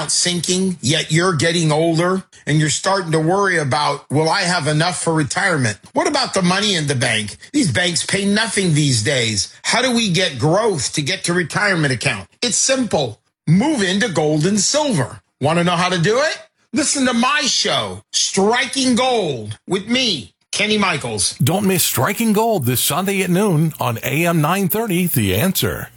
account sinking, yet you're getting older and you're starting to worry about, will I have enough for retirement? What about the money in the bank? These banks pay nothing these days. How do we get growth to get to retirement account? It's simple. Move into gold and silver. Want to know how to do it? Listen to my show, Striking Gold, with me, Kenny Michaels. Don't miss Striking Gold this Sunday at noon on AM 930, The Answer.